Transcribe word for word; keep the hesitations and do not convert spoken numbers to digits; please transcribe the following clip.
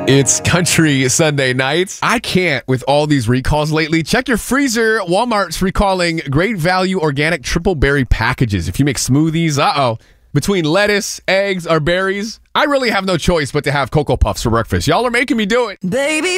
It's Country Sunday nights. I can't with all these recalls lately. Check your freezer. Walmart's recalling Great Value organic triple berry packages. If you make smoothies, uh-oh. Between lettuce, eggs, or berries, I really have no choice but to have Cocoa Puffs for breakfast. Y'all are making me do it. Baby.